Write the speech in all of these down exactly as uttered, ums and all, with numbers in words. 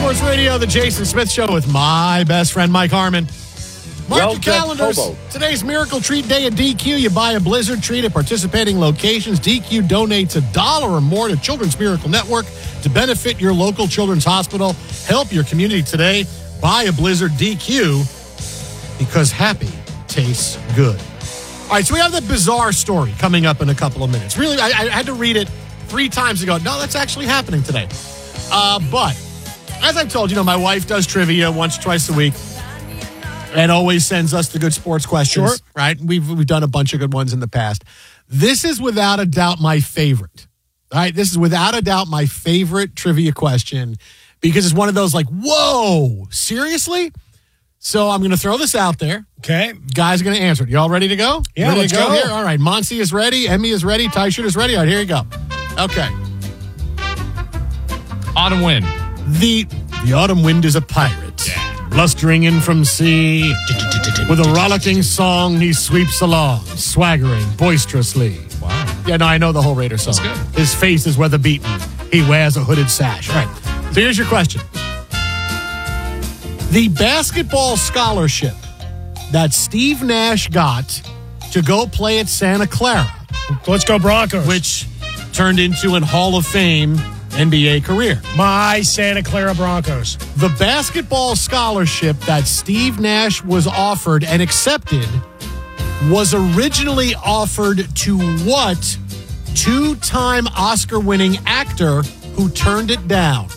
Sports Radio, the Jason Smith Show with my best friend, Mike Harmon. Mark Well, your calendars. Hobo. Today's Miracle Treat Day at D Q. You buy a Blizzard treat at participating locations. D Q donates a dollar or more to Children's Miracle Network to benefit your local children's hospital. Help your community today. Buy a Blizzard D Q because happy tastes good. All right, so we have the bizarre story coming up in a couple of minutes. Really, I, I had to read it three times ago. No, that's actually happening today. Uh, but as I've told you, know, my wife does trivia once, twice a week. And always sends us the good sports questions, Sure. right? We've we've done a bunch of good ones in the past. This is without a doubt my favorite. All right, this is without a doubt my favorite trivia question because it's one of those like, whoa, seriously? So I'm going to throw this out there. Okay. Guys are going to answer it. You all ready to go? Yeah, ready let's to go, go. here? All right, Monsi is ready. Emmy is ready. Tyshirt is ready. All right, here you go. Okay. Autumn wind. The the autumn wind is a pirate. Blustering in from sea, with a rollicking song he sweeps along, swaggering boisterously. Wow. Yeah, no, I know the whole Raider song. That's good. His face is weather beaten. He wears a hooded sash. All right. So here's your question. The basketball scholarship that Steve Nash got to go play at Santa Clara, Let's go Broncos. which turned into an Hall of Fame N B A career. My Santa Clara Broncos. The basketball scholarship that Steve Nash was offered and accepted was originally offered to what two-time Oscar-winning actor who turned it down?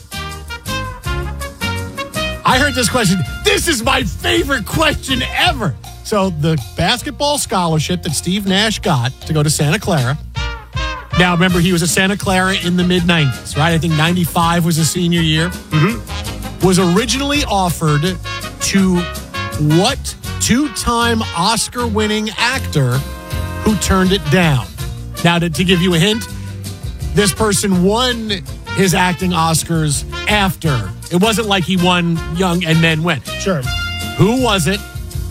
I heard this question. This is my favorite question ever. So the basketball scholarship that Steve Nash got to go to Santa Clara. Now, remember, he was at Santa Clara in the mid nineties, right? I think ninety-five was his senior year. Mm-hmm. Was originally offered to what two-time Oscar-winning actor who turned it down? Now, to, to give you a hint, this person won his acting Oscars after. It wasn't like he won young and then went. Sure. Who was it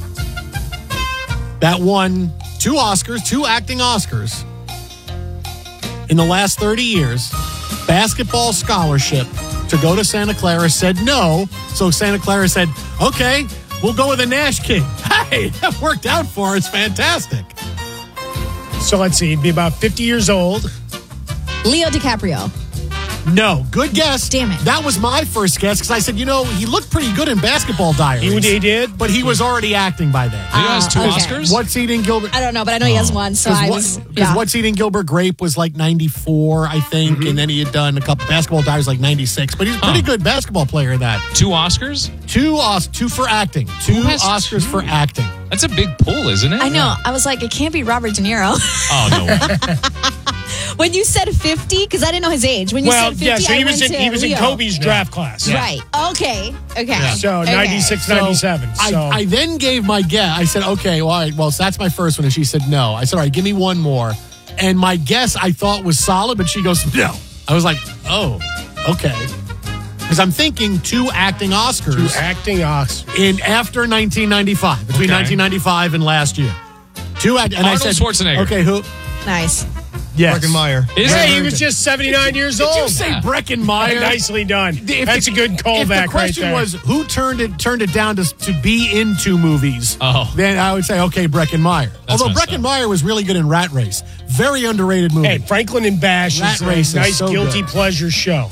that won two Oscars, two acting Oscars, in the last thirty years, basketball scholarship to go to Santa Clara, said no. So Santa Clara said, okay, we'll go with a Nash kid. Hey, that worked out for us. Fantastic. So let's see. He'd be about fifty years old. Leo DiCaprio. No, good guess. Damn it. That was my first guess because I said, you know, he looked pretty good in Basketball Diaries. He, he did. But he was already acting by then. Leo has two okay. Oscars? What's Eating Gilbert? I don't know, but I know he has one, so I was... Because Yeah. What's Eating Gilbert Grape was like ninety-four, I think, Mm-hmm. and then he had done a couple Basketball Diaries like ninety-six. But he's a pretty Huh. good basketball player in that. Two Oscars? Two Os- two for acting. Two Who has Oscars two? for acting. That's a big pull, isn't it? I know. I was like, it can't be Robert De Niro. Oh, no way. When you said fifty, because I didn't know his age. When you Well, said fifty, yeah, so he I was went in to he was in Leo. Kobe's draft class. Right. Okay. Okay. So Okay. ninety-six, So ninety-seven. I, So I then gave my guess. I said, okay, well, all right, well, so that's my first one. And she said, no. I said, all right, give me one more. And my guess I thought was solid, but she goes, no. I was like, oh, okay. Because I'm thinking two acting Oscars two acting Oscars. in after nineteen ninety-five, between Okay. nineteen ninety-five and last year. Two act- and Arnold I said, Schwarzenegger. okay, who? Nice. Yes. Breckenmeyer. Is Hey, it? he was just seventy-nine years old. Did you say Yeah. Breckenmeyer? Nicely done. If That's the- a good If callback the right question there. was who turned it turned it down to, to be in two movies, Oh. then I would say, okay, Breckenmeyer. That's Although messed Breckenmeyer was really good in Rat Race. Very underrated movie. Hey, Franklin and Bash Rat is a Race is nice so guilty good. pleasure show.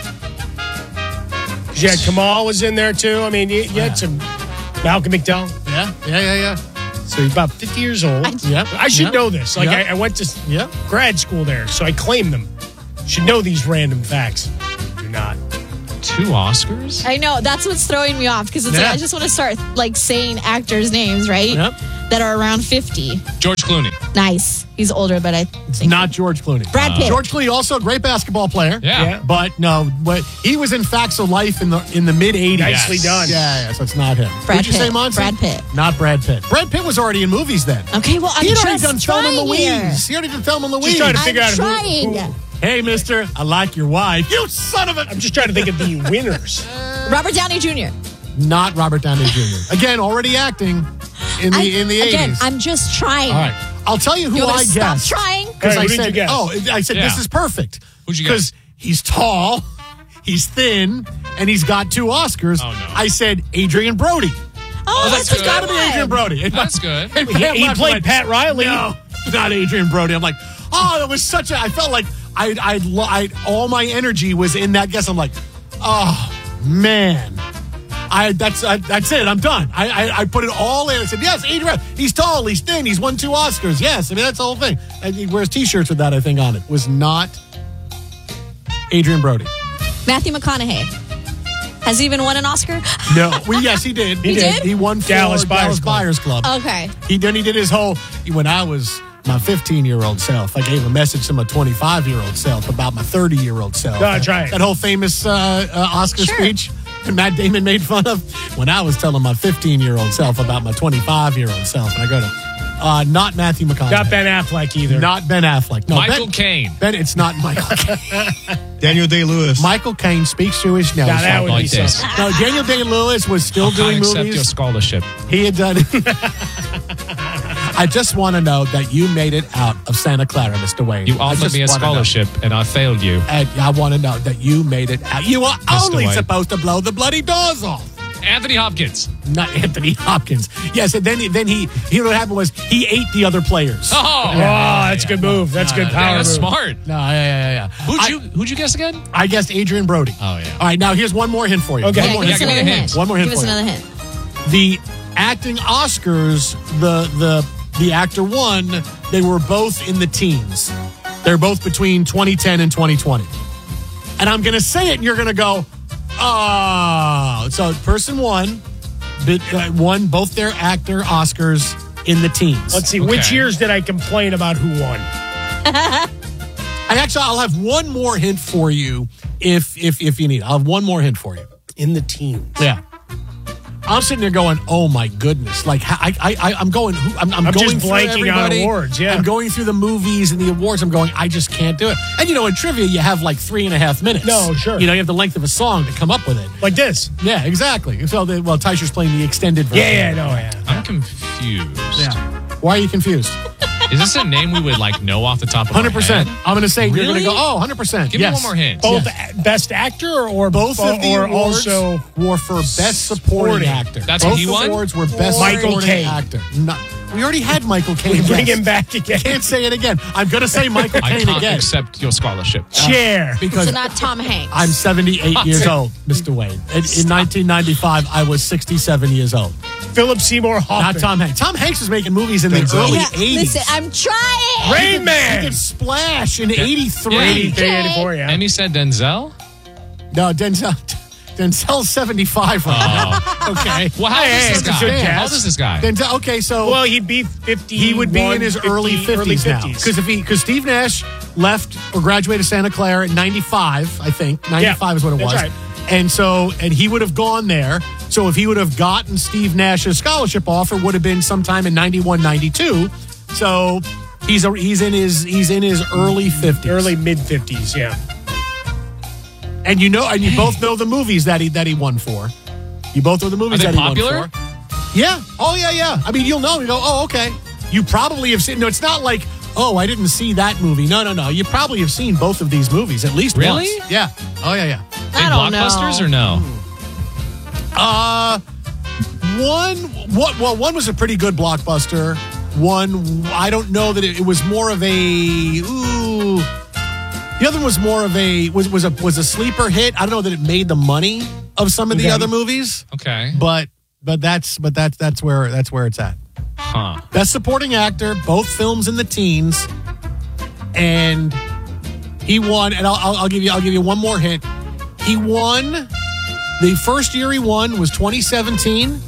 Yeah, Kamal was in there too. I mean, you, you had some Malcolm McDowell. Yeah, yeah, yeah, yeah. So he's about fifty years old. Yep. I should Yep. know this. Like Yep. I, I went to Yep. grad school there, so I claim them. Should know these random facts. Do not. Two Oscars? I know. That's what's throwing me off because it's Yeah. like I just want to start like saying actors' names, right? Yep. That are around fifty. George Clooney. Nice. He's older, but I think Not George Clooney. Brad Pitt. George Clooney, also a great basketball player. Yeah. Yeah. But no, but he was in Facts of Life in the in the mid eighties. Nicely Yes. done. Yeah, yeah, so it's not him. Brad Who'd you say, Pitt. Monty? Brad Pitt. Not Brad Pitt. Brad Pitt was already in movies then. Okay, well, I'm He had already just done Thelma and trying here. Louise. He already did Thelma and Louise. Just trying to I'm figure out who- trying. who- Hey, mister, I like your wife. You son of a... I'm just trying to think of the winners. Robert Downey Junior Not Robert Downey Junior Again, already acting in the I- in the Again, eighties. I'm just trying. All right. I'll tell you who You want I me to stop guessed. trying? Because All right, I who did said, you guess? oh, I said, Yeah. this is perfect. Who'd you Because guess? he's tall, he's thin, and he's got two Oscars. Oh, no. I said Adrian Brody. Oh, that's that's good. a Got to be good Adrian one. Brody. And That's my- good. and He, Pam he laughed, played went, Pat Riley. No, not Adrian Brody. I'm like, oh, that was such a. I felt like I, I, I, all my energy was in that guess. I'm like, oh man, I that's I, that's it. I'm done. I, I I put it all in. I said, yes, Adrian. He's tall. He's thin. He's won two Oscars. Yes, I mean that's the whole thing. And he wears T-shirts with that. I think on it was not Adrian Brody. Matthew McConaughey. Has he even won an Oscar? No, well, yes, he did. He did? He won for Dallas Dallas, Buyers Buyers, Club. Club. Okay. He then he did his whole when I was my fifteen-year-old self. I gave a message to my twenty-five-year-old self about my thirty-year-old self. No, that's right. That whole famous uh, uh, Oscar Sure. speech that Matt Damon made fun of when I was telling my fifteen-year-old self about my twenty-five-year-old self. And I go to uh, not Matthew McConaughey, Not Ben Affleck either. not Ben Affleck, no Michael Ben, Caine. Ben, it's not Michael Caine. Daniel Day-Lewis. Michael Caine speaks through his nose. Now, that would like be this. something. No, Daniel Day-Lewis was still I doing accept movies. your scholarship. He had done it. I just want to know that you made it out of Santa Clara, Mister Wayne. You I offered just me a wanna know. scholarship, and I failed you. And I want to know that you made it out. You were Mister only Wayne. supposed to blow the bloody doors off. Anthony Hopkins. Not Anthony Hopkins. Yes, and then, then he, he, what happened was he ate the other players. Oh, Oh, that's a good move. That's a good yeah, power that's move. smart. No, yeah, yeah, yeah. Who'd I, you Who'd you guess again? I guessed Adrian Brody. Oh, yeah. All right, now here's one more hint for you. Okay. One Yeah, more give Yeah, us give me another a hint. hint. One more hint Give us for you. another hint. The acting Oscars, the the the actor won. They were both in the teens. They're both between twenty ten and twenty twenty. And I'm going to say it, and you're going to go, oh. So person one, but, uh, won both their actor Oscars in the teens. Let's see. Okay. Which years did I complain about who won? I actually, I'll have one more hint for you if if if you need. I'll have one more hint for you. In the teens. Yeah. I'm sitting there going, "Oh my goodness!" Like I, I, I I'm going, who- I'm, I'm I'm going just through blanking on everybody. awards, yeah. I'm going through the movies and the awards. I'm going, I just can't do it. And you know, in trivia, you have like three and a half minutes. No, sure. You know, you have the length of a song to come up with it. Like this. Yeah, exactly. So, the, well, Tysher's playing the extended version. Yeah, yeah, no, yeah. I'm confused. Yeah. Why are you confused? Is this a name we would like know off the top of one hundred percent. our head? I'm going to say you're going Really? to go. Oh, one hundred percent. Give yes. me one more hint. Both Yes. a- best actor or Both of the or awards also were for best supporting, Supporting. actor. That's Both what he won? awards were best Michael supporting Caine. actor. No, we already had Michael Caine. we bring yes. him back again. Can't say it again. I'm going to say Michael I Caine can't again accept your scholarship. Chair. because So not Tom Hanks. I'm seventy-eight years old, Mister Wayne. In, in nineteen ninety-five, I was sixty-seven years old. Philip Seymour Hoffman. Not Tom Hanks. Tom Hanks was making movies in the Denzel. early yeah, eighties. listen, I'm trying. Rain He Man. could splash in Yeah, eighty-three. eighty-three, eighty-four, yeah. And he said Denzel? No, Denzel. Denzel's seventy-five right now. Okay. Well, how old Hey, is it's this a good guy? guess. How old is this guy? Denzel. Okay, so Well, he'd be fifty. he would be in his early fifties now. Because if he, because Steve Nash left or graduated Santa Clara at ninety-five, I think ninety-five is what it that's was, right. and so and he would have gone there. So if he would have gotten Steve Nash's scholarship offer, would have been sometime in ninety-one, ninety-two. So he's a, he's in his he's in his early fifties, Early mid fifties, yeah. and you know, and you both know the movies that he that he won for. You both know the movies Are that they he popular? won for. Yeah. Oh yeah, yeah. I mean, you'll know. You go, oh, okay. You probably have seen. No, it's not like, oh, I didn't see that movie. No, no, no. You probably have seen both of these movies at least Really? once. Yeah. Oh yeah, yeah. Big I don't know. blockbusters or no? Uh, one. What? Well, one was a pretty good blockbuster. One, I don't know that it, it was more of a. Ooh. The other one was more of a was was a was a sleeper hit. I don't know that it made the money of some of the Okay. other movies, Okay. but but that's but that's that's where that's where it's at. Huh. Best supporting actor, both films in the teens, and he won. And I'll, I'll, I'll give you I'll give you one more hint. He won. The first year he won was twenty seventeen,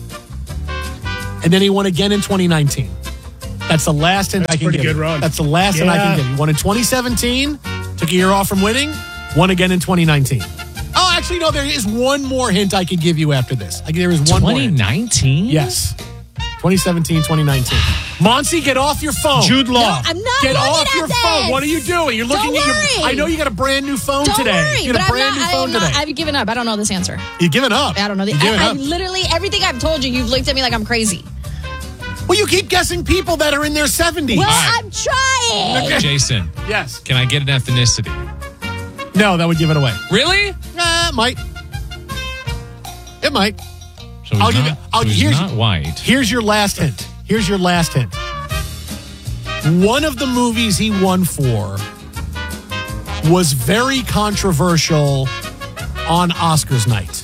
and then he won again in twenty nineteen. That's the last hint That's I can pretty give good you. run. That's the last hint I Yeah. can give you. He won in twenty seventeen, took a year off from winning, won again in twenty nineteen. Oh, actually, no, there is one more hint I could give you after this. I, there is one more twenty hint. nineteen? Yes. twenty seventeen, twenty nineteen. Monty, get off your phone. Jude Law. I'm not Get looking off at your this. phone. What are you doing? You're looking Don't at your. worry. I know you got a brand new phone Don't today. worry, You but got a I'm brand not, new phone I'm not, today. I've given up. I don't know this answer. You're giving up. I don't know. The, You're giving I, I up. literally, everything I've told you, you've looked at me like I'm crazy. Well, you keep guessing people that are in their seventies. Well, right. I'm trying. Jason, Yes. can I get an ethnicity? No, that would give it away. Really? Nah, might. It might. So he's I'll give not, you- I'll- so he's here's- not white. Here's your last hint. Here's your last hint. One of the movies he won for was very controversial on Oscars night.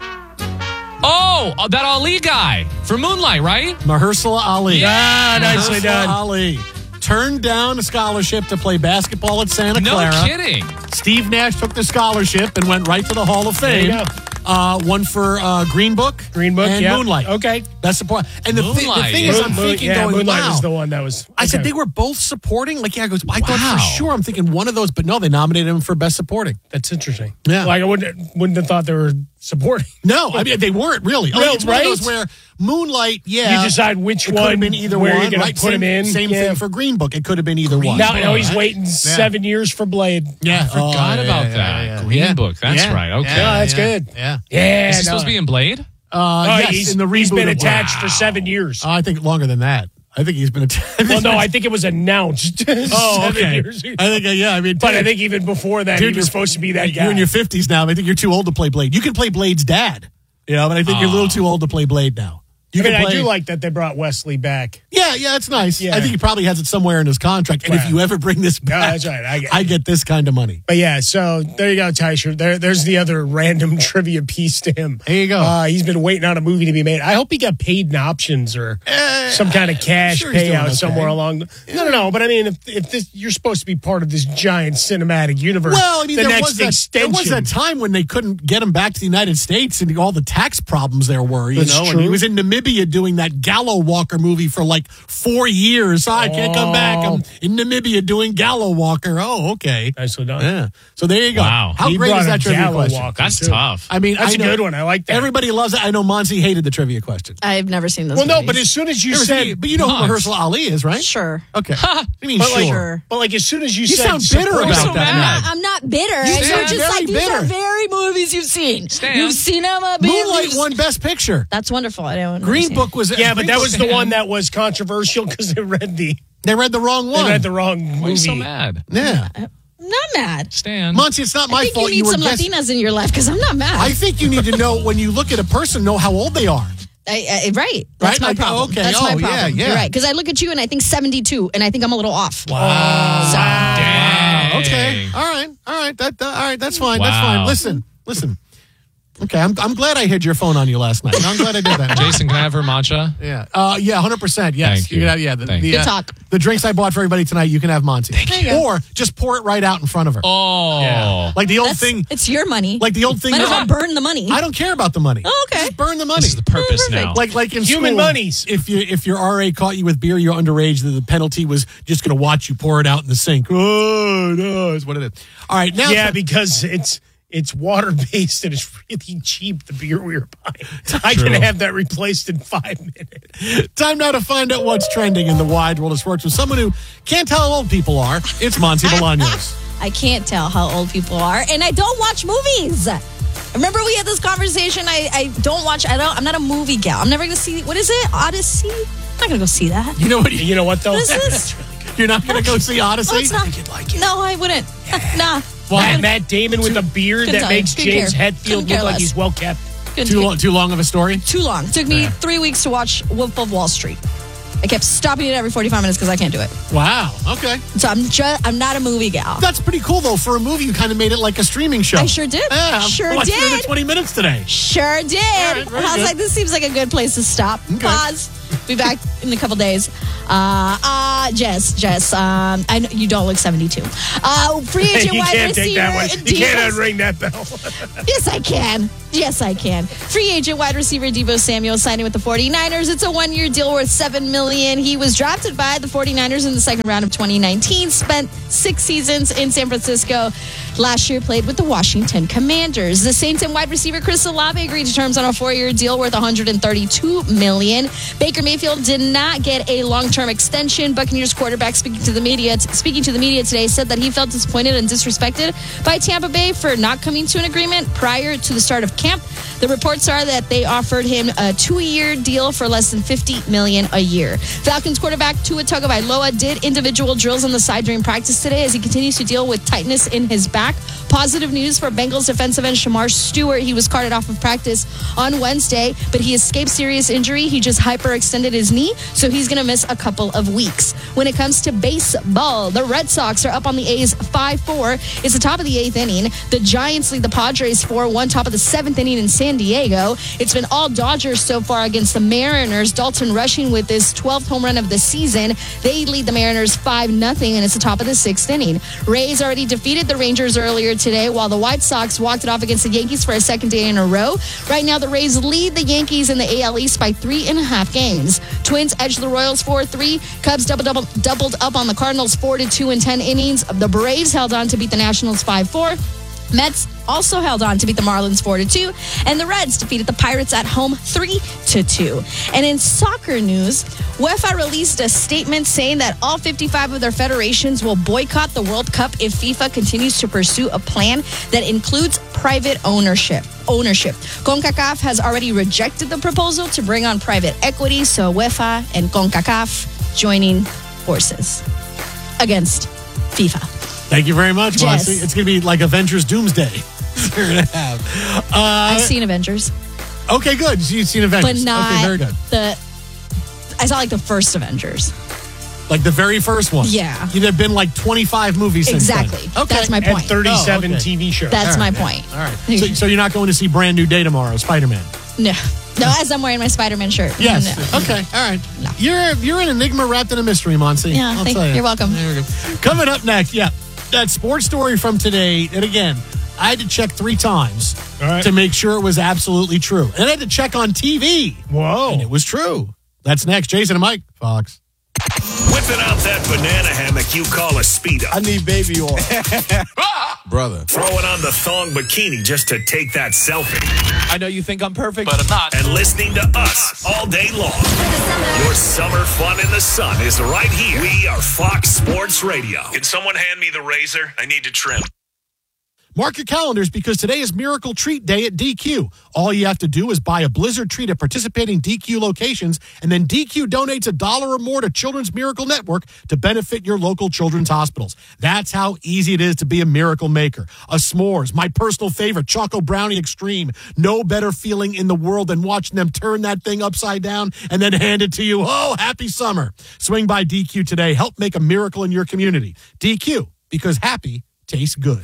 Oh, uh, that Ali guy from Moonlight, right? Mahershala Ali. Ah, nicely Mahershala done. Ali turned down a scholarship to play basketball at Santa No Clara. kidding. Steve Nash took the scholarship and went right to the Hall of Fame. There you go. Uh, one for uh, Green Book, Green Book, and yeah. Moonlight. Okay. That's the point. And the, thi- the Moonlight, thing yeah. is, I'm Moon- thinking, yeah, going, Moonlight wow. was the one that was. I said okay. they were both supporting. Like, yeah, I goes, I thought Wow. for sure. I'm thinking one of those, but no, they nominated him for best supporting. That's interesting. Yeah. Like I wouldn't wouldn't have thought they were supporting. No, I mean they weren't really. I mean, No, it's one of those right? where Moonlight, yeah, You decide which it could have one, been either where one. you're gonna right? put same, him in. Same Yeah. thing for Green Book. It could have been either one. Now, now he's Right? waiting seven years for Blade. Yeah, I forgot Oh, about yeah, yeah, that. yeah, Green yeah. Book. That's Yeah. right. Okay. Yeah, that's yeah, good. Yeah. Yeah. Is he no. supposed to be in Blade? Uh, Oh, yes, he's, in the reboot. he's been of- attached Wow. for seven years. Oh, I think longer than that. I think he's been attached. well, no, I think it was announced. Oh, seven okay. years ago. I think, uh, yeah, I mean, But I dude, think even before that, dude, he was supposed to be that guy. You're in your fifties now. I think you're too old to play Blade. You can play Blade's dad. You know, but I think you're a little too old to play Blade now. You I mean, can I play, do like that they brought Wesley back. Yeah, yeah, it's nice. Yeah. I think he probably has it somewhere in his contract. And if Wow. you ever bring this No, back, that's right. I get, I get this kind of money. But yeah, so there you go, Tysher. There, there's the other random trivia piece to him. There you go. Uh, he's been waiting on a movie to be made. I hope he got paid in options or some kind of cash sure he's doing payout okay. somewhere along. The, No, no, no. But I mean, if, if this, you're supposed to be part of this giant cinematic universe, Well, I mean, the there next was, that, there extension. was that time when they couldn't get him back to the United States and all the tax problems there were, you That's know. And he true. was in Namibia doing that Gallo Walker movie for like four years. Oh, I can't come back. I'm in Namibia doing Gallo Walker. Oh, okay. Nicely done. Yeah. So there you go. Wow. How He great brought is a that trivia Gallo question? Walker, That's too. tough. I mean, That's I a know good one. I like that. Everybody loves it. I know Monty hated the trivia question. I've never seen this. Well, no, movies. but as soon as you Never said, seen it, but you know who Monty. Mahershala Ali is, right? Sure. Okay. I mean, but like, sure. but like as soon as you, You said, sound bitter support- about so that. mad. now. I'm not bitter. You You're sound just very like these bitter. are very movies you've seen. Stan. You've seen them. Uh, Moonlight you've- won Best Picture. That's wonderful. I don't. Green understand. Book was Yeah, but Green that Book- was the one that was controversial because they read the They read the wrong they one. read the wrong Why are movie. you so mad? yeah. I'm not mad. Stan. Monty, it's not my I think fault you need were some guessing. Latinas in your life because I'm not mad. I think you need to know when you look at a person, know how old they are. I, I, right. That's Right? my Like, problem. okay. That's Oh, my yeah, problem. yeah. You're right. Because I look at you and I think seventy-two, and I think I'm a little off. Wow. So, Dang. Okay. All right. All right. That, that- all right. That's fine. That's Wow. fine. Listen. Listen. Okay. I'm, I'm glad I hid your phone on you last night. I'm glad I did that. Jason, can I have her matcha? Yeah. Uh, yeah. one hundred percent. Yes. Thank you. can have, yeah. The, Thank the, you. uh, Good talk. The drinks I bought for everybody tonight, you can have Monty. you. There you go. Or just pour it right out in front of her. Oh. Yeah. Like the old That's, thing. it's your money. Like the old thing. Might as that- well burn the money. I don't care about the money. Oh, okay. Just burn the money. This is the purpose now. Like like in Human school, monies. If you if your R A caught you with beer, you're underage. The, the penalty was just going to watch you pour it out in the sink. Oh no, is what it is. All right, now Yeah, because it's it's water based and it's really cheap. The beer we were buying, I True. can have that replaced in five minutes. time now to find out what's trending in the wide world of sports with someone who can't tell how old people are. It's Monty Bolaños. I can't tell how old people are, and I don't watch movies. Remember, we had this conversation. I, I don't watch. I don't. I'm not a movie gal. I'm never going to see. What is it? Odyssey. I'm not going to go see that. You know what? You know what though? What is this? That's really good. You're not going to go see Odyssey. Oh, it's not. You'd like it. No, I wouldn't. nah. Matt, Matt Damon with a beard Couldn't that tell you. makes Couldn't James care. Hetfield Couldn't look care like less. he's well kept. Couldn't Too take- long. Too long of a story. Too long. It took me three weeks to watch Wolf of Wall Street. I kept stopping it every forty-five minutes because I can't do it. Wow. Okay. So I'm just. I'm not a movie gal. That's pretty cool though. For a movie, you kind of made it like a streaming show. I sure did. Yeah, Sure I watched it in did. twenty minutes today. Sure did. right, very I was good. like, this seems like a good place to stop. Okay. Pause. Be back in a couple days. Uh, uh, Jess, Jess, um, I know you don't look seventy-two. Uh, free agent you wide can't receiver. take that one. You can't unring that bell. Yes, I can. Yes, I can. Free agent wide receiver Deebo Samuel signing with the 49ers. It's a one-year deal worth seven million dollars. He was drafted by the 49ers in the second round of twenty nineteen, spent six seasons in San Francisco. Last year played with the Washington Commanders. The Saints and wide receiver Chris Olave agreed to terms on a four-year deal worth one hundred thirty-two million dollars. Baker Mayfield did not get a long-term extension. Buccaneers quarterback speaking to the media speaking to the media today said that he felt disappointed and disrespected by Tampa Bay for not coming to an agreement prior to the start of camp. The reports are that they offered him a two-year deal for less than fifty million dollars a year. Falcons quarterback Tua Tagovailoa did individual drills on the side during practice today as he continues to deal with tightness in his back. back. Positive news for Bengals defensive end Shamar Stewart. He was carted off of practice on Wednesday, but he escaped serious injury. He just hyperextended his knee, so he's going to miss a couple of weeks. When it comes to baseball, the Red Sox are up on the A's five four. It's the top of the eighth inning. The Giants lead the Padres four one, top of the seventh inning in San Diego. It's been all Dodgers so far against the Mariners. Dalton rushing with his twelfth home run of the season. They lead the Mariners five nothing, and it's the top of the sixth inning. Rays already defeated the Rangers earlier today, while the White Sox walked it off against the Yankees for a second day in a row. Right now, the Rays lead the Yankees in the A L East by three and a half games. Twins edged the Royals four three. Cubs double, double, doubled up on the Cardinals four to two in ten innings. The Braves held on to beat the Nationals five four. Mets also held on to beat the Marlins four to two, and the Reds defeated the Pirates at home three to two. And in soccer news, UEFA released a statement saying that all fifty-five of their federations will boycott the World Cup if FIFA continues to pursue a plan that includes private ownership. Ownership. CONCACAF has already rejected the proposal to bring on private equity, so UEFA and CONCACAF joining forces against FIFA. Thank you very much, Yes. Mossy. It's going to be like Avengers Doomsday. You're going to have. Uh, I've seen Avengers, okay, good. So you've seen Avengers. but not Okay, very good. the. I saw like the first Avengers. Like the very first one. Yeah. There have been like twenty-five movies since Exactly. then. Okay. That's my And point. thirty-seven Oh, okay. T V shows. That's All my right, point. yeah. All right. So, so you're not going to see Brand New Day tomorrow, Spider-Man? No, no, as I'm wearing my Spider-Man shirt. Yes. No. Okay. All right. No. You're you're an enigma wrapped in a mystery, Monsi. Yeah, I'll thank- tell you. you're welcome. There we go. Coming up next, yeah, that sports story from today. And again, I had to check three times All right. to make sure it was absolutely true. And I had to check on T V. Whoa. And it was true. That's next. Jason and Mike, Fox. Whipping out that banana hammock you call a Speedo. I need baby oil. Brother. Throwing on the thong bikini just to take that selfie. I know you think I'm perfect. But I'm not. And listening to us all day long. Your summer fun in the sun is right here. We are Fox Sports Radio. Can someone hand me the razor? I need to trim. Mark your calendars because today is Miracle Treat Day at D Q. All you have to do is buy a Blizzard treat at participating D Q locations, and then D Q donates a dollar or more to Children's Miracle Network to benefit your local children's hospitals. That's how easy it is to be a miracle maker. A s'mores, my personal favorite, Choco Brownie Extreme. No better feeling in the world than watching them turn that thing upside down and then hand it to you. Oh, happy summer. Swing by D Q today. Help make a miracle in your community. D Q, because happy tastes good.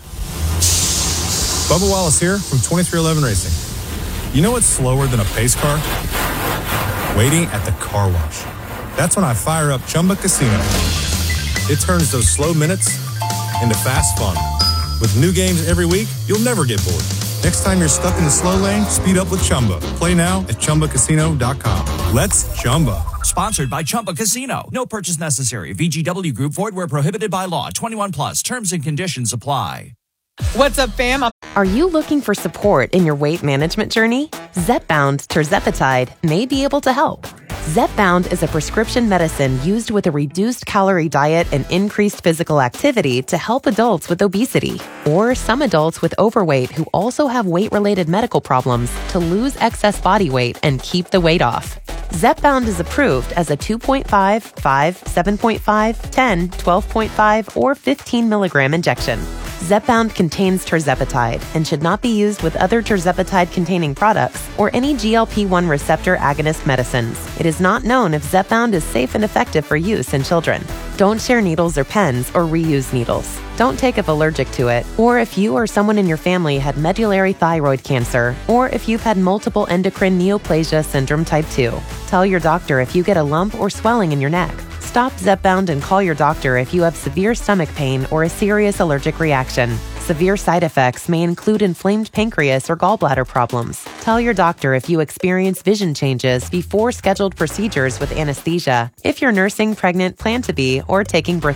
Bubba Wallace here from twenty-three eleven Racing. You know what's slower than a pace car? Waiting at the car wash. That's when I fire up Chumba Casino. It turns those slow minutes into fast fun. With new games every week, you'll never get bored. Next time you're stuck in the slow lane, speed up with Chumba. Play now at Chumba Casino dot com. Let's Chumba. Sponsored by Chumba Casino. No purchase necessary. V G W Group. Void where prohibited by law. twenty-one plus. Terms and conditions apply. What's up, fam? Are you looking for support in your weight management journey? Zepbound tirzepatide may be able to help. Zepbound is a prescription medicine used with a reduced calorie diet and increased physical activity to help adults with obesity or some adults with overweight who also have weight-related medical problems to lose excess body weight and keep the weight off. Zepbound is approved as a two point five, five, seven point five, ten, twelve point five, or fifteen milligram injection. Zepbound contains tirzepatide and should not be used with other tirzepatide-containing products or any G L P one receptor agonist medicines. It is not known if Zepbound is safe and effective for use in children. Don't share needles or pens or reuse needles. Don't take if allergic to it, or if you or someone in your family had medullary thyroid cancer, or if you've had multiple endocrine neoplasia syndrome type two. Tell your doctor if you get a lump or swelling in your neck. Stop Zepbound and call your doctor if you have severe stomach pain or a serious allergic reaction. Severe side effects may include inflamed pancreas or gallbladder problems. Tell your doctor if you experience vision changes before scheduled procedures with anesthesia, if you're nursing, pregnant, plan to be, or taking birth